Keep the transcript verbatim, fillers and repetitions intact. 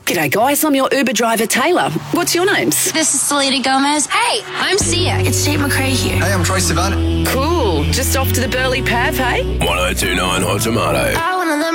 G'day, guys. I'm your Uber driver, Taylor. What's your names? This is Selena Gomez. Hey, I'm Sia. It's Tate McRae here. Hey, I'm Troy Sivan. Cool. Just off to the Burley Pav, hey? one oh two nine Hot Tomato. I wanna